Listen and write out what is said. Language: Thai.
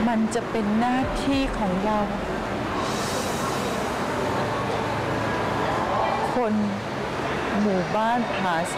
มันจะเป็นหน้าที่ของเราคนหมู่บ้านผา